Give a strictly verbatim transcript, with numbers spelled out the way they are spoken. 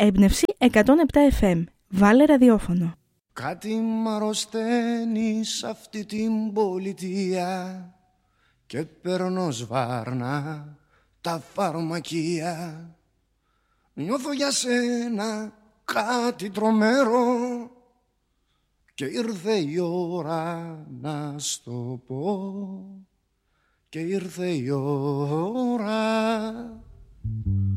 Έμπνευση εκατόν επτά εφ εμ. Βάλε ραδιόφωνο. Κάτι μ' αρρωσταίνει σ' αυτή την πολιτεία και παίρνω σβάρνα τα φαρμακεία. Νιώθω για σένα κάτι τρομερό και ήρθε η ώρα να στο πω. Και ήρθε η ώρα